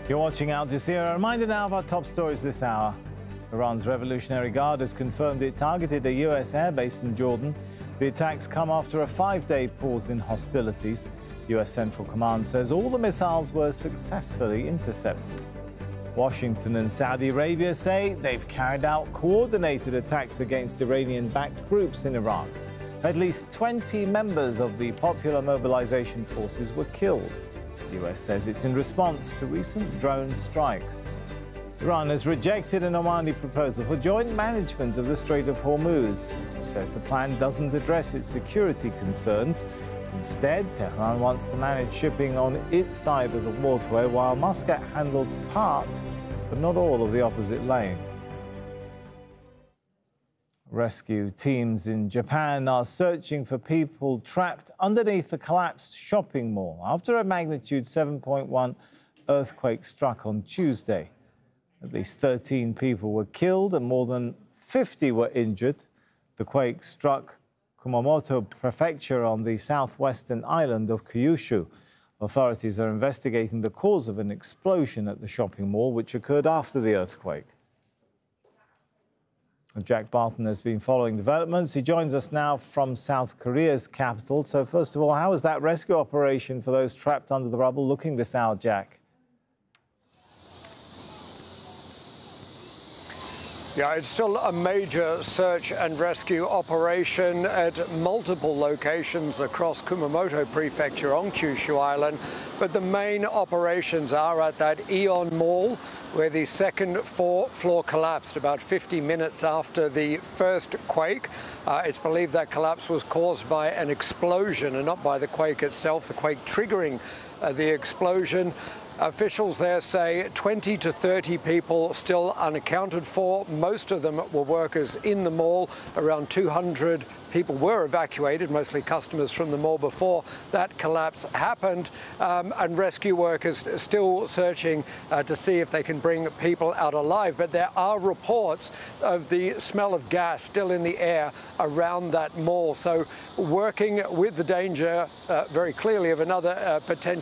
You're watching Al Jazeera. A reminder now of our top stories this hour. Iran's Revolutionary Guard has confirmed it targeted a U.S. airbase in Jordan. The attacks come after a 5-day pause in hostilities. U.S. Central Command says all the missiles were successfully intercepted. Washington and Saudi Arabia say they've carried out coordinated attacks against Iranian-backed groups in Iraq. At least 20 members of the Popular Mobilization Forces were killed. The US says it's in response to recent drone strikes. Iran has rejected an Omani proposal for joint management of the Strait of Hormuz. It says the plan doesn't address its security concerns. Instead, Tehran wants to manage shipping on its side of the waterway while Muscat handles part, but not all of the opposite lane. Rescue teams in Japan are searching for people trapped underneath the collapsed shopping mall after a magnitude 7.1 earthquake struck on Tuesday. At least 13 people were killed and more than 50 were injured. The quake struck Kumamoto Prefecture on the southwestern island of Kyushu. Authorities are investigating the cause of an explosion at the shopping mall, which occurred after the earthquake. Jack Barton has been following developments. He joins us now from South Korea's capital. So first of all, how is that rescue operation for those trapped under the rubble looking this hour, Jack? Yeah, it's still a major search and rescue operation at multiple locations across Kumamoto Prefecture on Kyushu Island. But the main operations are at that Aeon Mall, where the second floor collapsed about 50 minutes after the first quake. It's believed that collapse was caused by an explosion and not by the quake itself, the quake triggering the explosion. Officials there say 20 to 30 people still unaccounted for. Most of them were workers in the mall. Around 200 people were evacuated, mostly customers from the mall, before that collapse happened. And rescue workers still searching to see if they can bring people out alive. But there are reports of the smell of gas still in the air around that mall. So working with the danger very clearly of another potential